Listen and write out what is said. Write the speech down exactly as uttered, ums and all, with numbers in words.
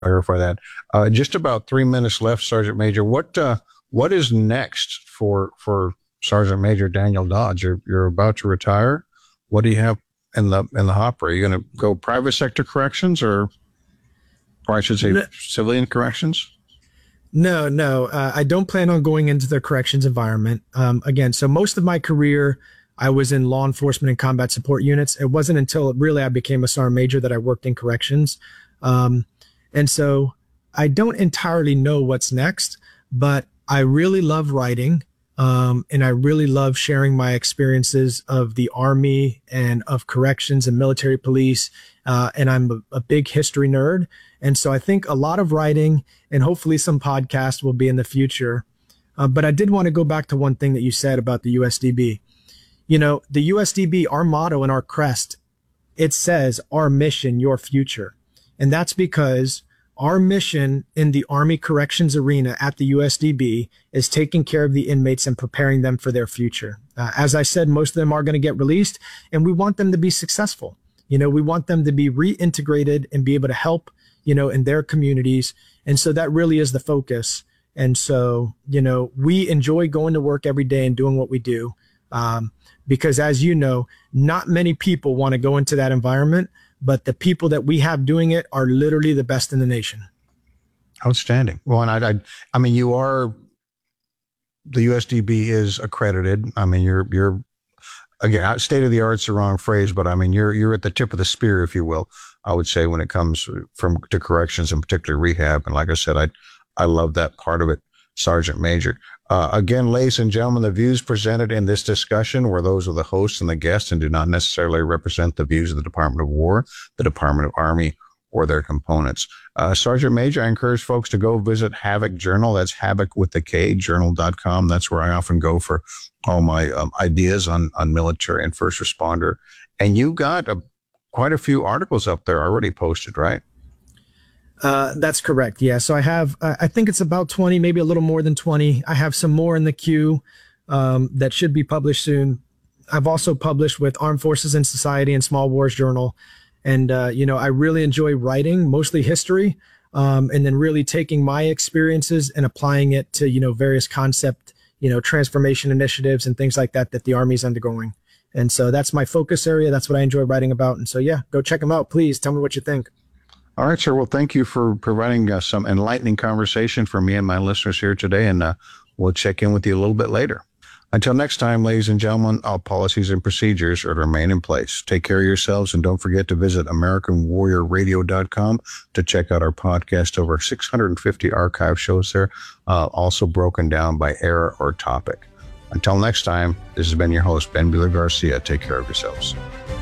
clarify that. Uh, just about three minutes left, Sergeant Major. What uh, what is next for for Sergeant Major Daniel Dodge? You're you're about to retire. What do you have in the in the hopper? Are you going to go private sector corrections, or, or I should say, no, civilian corrections? No, no. Uh, I don't plan on going into the corrections environment. Um, again, so most of my career, I was in law enforcement and combat support units. It wasn't until really I became a sergeant major that I worked in corrections. Um, and so I don't entirely know what's next, but I really love writing. Um, and I really love sharing my experiences of the Army and of corrections and military police. Uh, and I'm a, a big history nerd. And so I think a lot of writing and hopefully some podcasts will be in the future. Uh, but I did want to go back to one thing that you said about the U S D B. You know, the U S D B, our motto and our crest, it says our mission, your future. And that's because our mission in the Army corrections arena at the U S D B is taking care of the inmates and preparing them for their future. Uh, as I said, most of them are going to get released, and we want them to be successful. You know, we want them to be reintegrated and be able to help, you know, in their communities. And so that really is the focus. And so, you know, we enjoy going to work every day and doing what we do. Um, because as you know, not many people want to go into that environment, but the people that we have doing it are literally the best in the nation. Outstanding. Well, and I, I, I mean, you are, the U S D B is accredited. I mean, you're, you're, again, state of the art's the wrong phrase, but I mean, you're, you're at the tip of the spear, if you will, I would say, when it comes from to corrections and particularly rehab. And like I said, I, I love that part of it, Sergeant Major. Uh, again, ladies and gentlemen, the views presented in this discussion were those of the hosts and the guests and do not necessarily represent the views of the Department of War, the Department of Army, or their components. Uh, Sergeant Major, I encourage folks to go visit Havoc Journal. That's Havoc with the K, journal dot com. That's where I often go for all my um, ideas on, on military and first responder. And you got a, quite a few articles up there already posted, right? Uh, that's correct. Yeah. So I have, uh, I think it's about twenty, maybe a little more than twenty. I have some more in the queue um, that should be published soon. I've also published with Armed Forces and Society and Small Wars Journal. And, uh, you know, I really enjoy writing, mostly history, um, and then really taking my experiences and applying it to, you know, various concept, you know, transformation initiatives and things like that that the Army is undergoing. And so that's my focus area. That's what I enjoy writing about. And so, yeah, go check them out. Please tell me what you think. All right, sir. Well, thank you for providing uh, some enlightening conversation for me and my listeners here today, and uh, we'll check in with you a little bit later. Until next time, ladies and gentlemen, all policies and procedures are to remain in place. Take care of yourselves, and don't forget to visit American Warrior Radio dot com to check out our podcast. Over six hundred fifty archive shows there, uh, also broken down by era or topic. Until next time, this has been your host, Ben Buehler Garcia. Take care of yourselves.